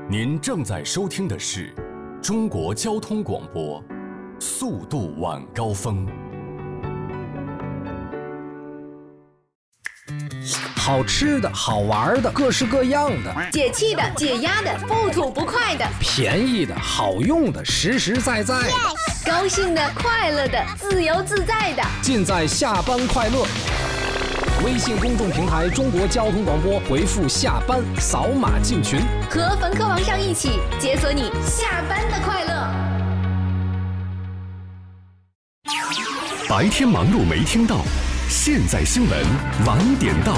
您正在收听的是中国交通广播，速度晚高峰。 好吃的好玩的各式各样的， 解气的解压的不吐不快的， 便宜的好用的实实在在的， 高兴的快乐的自由自在的， 尽在下班快乐。微信公众平台中国交通广播，回复下班扫码进群， 和冯科王上一起解锁你下班的快乐。 白天忙碌没听到，现在新闻晚点到。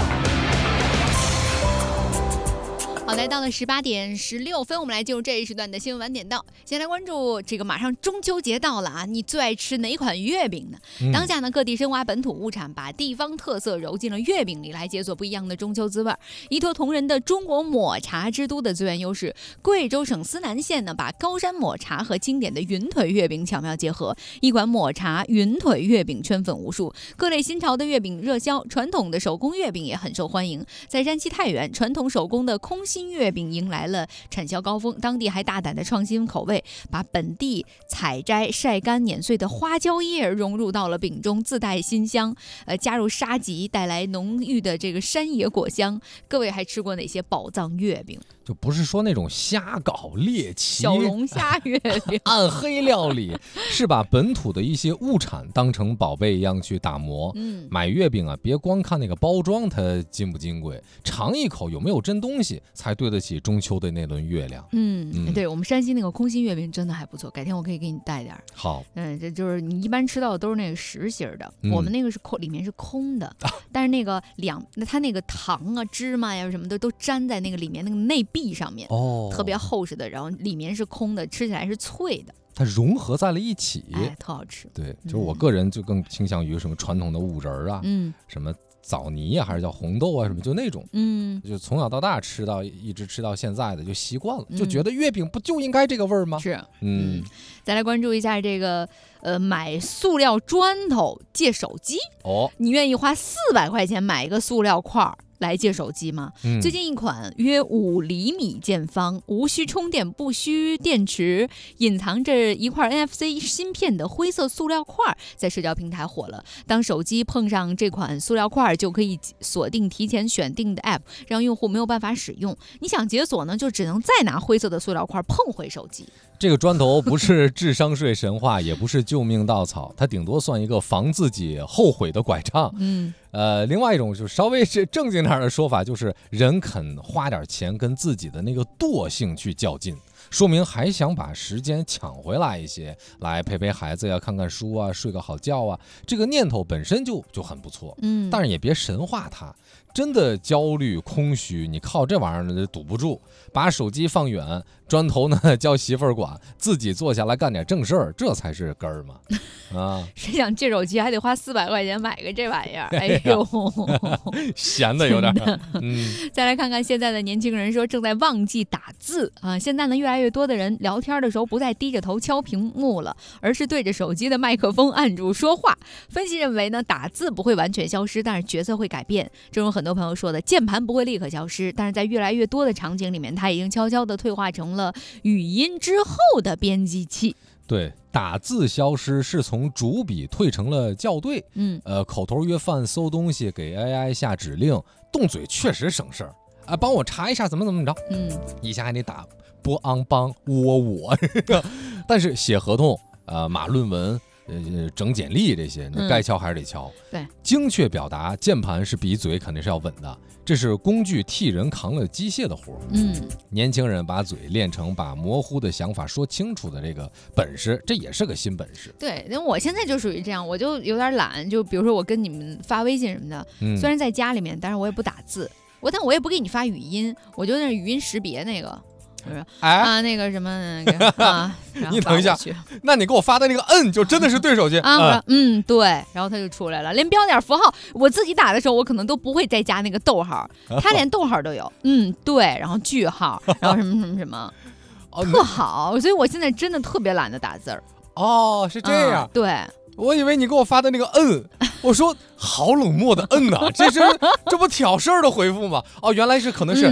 好，来到了18点16分，我们来进入这一时段的新闻晚点到。先来关注这个，马上中秋节到了啊，你最爱吃哪款月饼呢？当下呢，各地深挖本土物产，把地方特色揉进了月饼里，来解锁不一样的中秋滋味。依托同仁的中国抹茶之都的资源优势，贵州省思南县呢，把高山抹茶和经典的云腿月饼巧妙结合，一款抹茶云腿月饼圈粉无数，各类新潮的月饼热销，传统的手工月饼也很受欢迎。在山西太原，传统手工的空心月饼迎来了产销高峰，当地还大胆的创新口味，把本地采摘晒干碾碎的花椒叶融入到了饼中，自带辛香，加入沙棘，带来浓郁的这个山野果香。各位还吃过哪些宝藏月饼？ 就不是说那种瞎搞猎奇小龙虾月饼暗黑料理，是把本土的一些物产当成宝贝一样去打磨。买月饼啊，别光看那个包装它金不金贵，尝一口有没有真东西，才对得起中秋的那轮月亮。 对，我们山西那个空心月饼真的还不错，改天我可以给你带点。 好， 这就是你一般吃到的都是那个实心的，我们那个是里面是空的，但是那个它那个糖啊、芝麻呀什么的都粘在那个里面那个内壁上面，特别厚实的，然后里面是空的，吃起来是脆的。 它融合在了一起， 特好吃。 对，就是我个人就更倾向于什么传统的五仁啊，什么枣泥啊，还是叫红豆啊，什么就那种，就从小到大一直吃到现在的，就习惯了，就觉得月饼不就应该这个味儿吗？ 是，再来关注一下这个，买塑料砖头借手机，你愿意花400块钱买一个塑料块来借手机吗？最近一款约5厘米见方，无需充电不需电池，隐藏着一块 NFC 芯片的灰色塑料块在社交平台火了。当手机碰上这款塑料块，就可以锁定提前选定的 App， 让用户没有办法使用。你想解锁呢，就只能再拿灰色的塑料块碰回手机。 这个砖头不是智商税神话，也不是救命稻草，它顶多算一个防自己后悔的拐杖。另外一种就是稍微是正经点的说法，就是人肯花点钱跟自己的那个惰性去较劲，说明还想把时间抢回来一些，来陪陪孩子呀，看看书啊，睡个好觉啊，这个念头本身就很不错。但是也别神化它，真的焦虑空虚，你靠这玩意儿堵不住。把手机放远，砖头呢交媳妇儿管，自己坐下来干点正事儿，这才是根儿嘛。 谁想借手机还得花400块钱买个这玩意儿？哎呦， 闲的有点。 再来看看现在的年轻人说正在忘记打字啊。现在呢，越来越多的人聊天的时候不再低着头敲屏幕了，而是对着手机的麦克风按住说话。分析认为呢，打字不会完全消失，但是角色会改变。正如很多朋友说的，键盘不会立刻消失，但是在越来越多的场景里面，它已经悄悄地退化成了语音之后的编辑器。 对，打字消失是从主笔退成了校对。口头约饭搜东西给 AI 下指令，动嘴确实省事儿啊，帮我查一下怎么着。以前还得打波昂邦我，但是写合同码论文整简历这些，该敲还是得敲。 对， 精确表达，键盘是比嘴肯定是要稳的。这是工具替人扛了机械的活。年轻人把嘴练成把模糊的想法说清楚的这个本事，这也是个新本事。 对，因为我现在就属于这样，我就有点懒，就比如说我跟你们发微信什么的，虽然在家里面，但是我也不打字，但我也不给你发语音，我就那语音识别那个。那个什么你等一下，那你给我发的那个就真的是对手机对，然后他就出来了，连标点符号我自己打的时候我可能都不会再加那个逗号，他连逗号都有，对，然后句号，然后什么特好，所以我现在真的特别懒得打字儿。 是这样。 对， 我以为你给我发的那个我说好冷漠的啊，这不挑事儿的回复吗？原来是可能是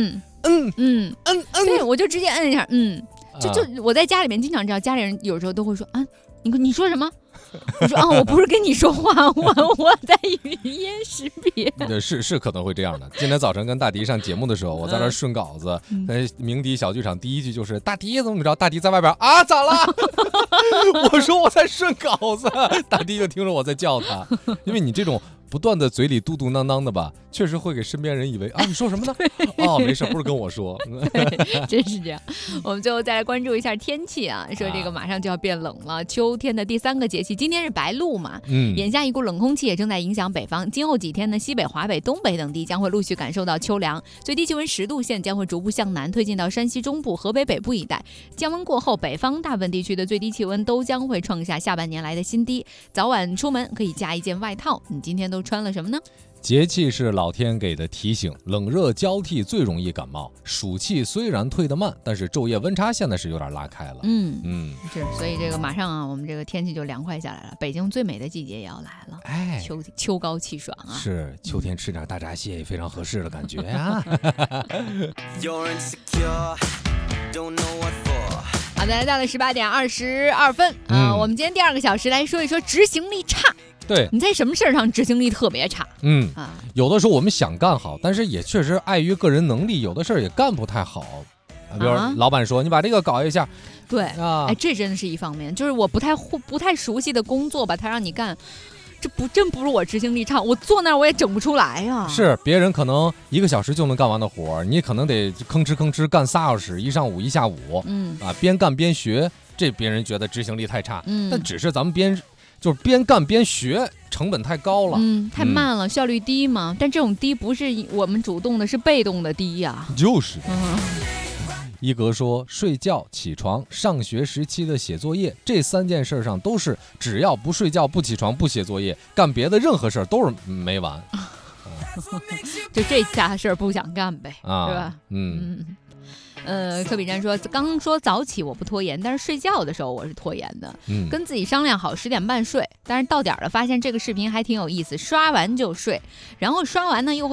对，我就直接摁一下，就我在家里面经常知道，家里人有时候都会说啊，你说什么？我说啊，我不是跟你说话，我在语音识别。 是可能会这样的。今天早晨跟大迪上节目的时候，我在那顺稿子，鸣笛小剧场第一句就是大迪怎么着？大迪在外边啊，咋了？我说我在顺稿子，大迪就听着我在叫他，因为你这种不断的嘴里嘟嘟囔囔的吧，确实会给身边人以为啊，你说什么呢？哦，没事，不是跟我说。 对，真是这样。我们最后再来关注一下天气啊，说这个马上就要变冷了，秋天的第3个节气，今天是白露嘛，眼下一股冷空气也正在影响北方，今后几天呢，西北、华北、东北等地将会陆续感受到秋凉，最低气温10度线将会逐步向南推进到山西中部、河北北部一带。降温过后，北方大部分地区的最低气温都将会创下下半年来的新低，早晚出门可以加一件外套。你今天都穿了什么呢？ 节气是老天给的提醒，冷热交替最容易感冒。暑气虽然退得慢，但是昼夜温差现在是有点拉开了。 是，所以这个马上啊，我们这个天气就凉快下来了。北京最美的季节也要来了，秋高气爽啊！ 是，秋天吃点大闸蟹也非常合适的感觉呀。 好的，来到了18点22分啊，我们今天第2个小时来说一说执行力差。 对， 你在什么事儿上执行力特别差？ 有的时候我们想干好，但是也确实碍于个人能力，有的事儿也干不太好。比如老板说你把这个搞一下， 对啊，这真的是一方面，就是我不太熟悉的工作吧，他让你干，真不是我执行力差，我坐那儿我也整不出来呀。 是别人可能1个小时就能干完的活，你可能得吭哧干3小时，一上午一下午，边干边学，这别人觉得执行力太差，但只是咱们边干边学，成本太高了， 太慢了，效率低嘛。但这种低不是我们主动的，是被动的低呀。 就是。一格说，睡觉、起床、上学时期的写作业，这3件事上都是只要不睡觉、不起床、不写作业，干别的任何事儿都是没完。 就这家事儿不想干呗，是吧？柯比詹说，刚说早起我不拖延，但是睡觉的时候我是拖延的。跟自己商量好10点半睡，但是到点了发现这个视频还挺有意思，刷完就睡，然后刷完呢又会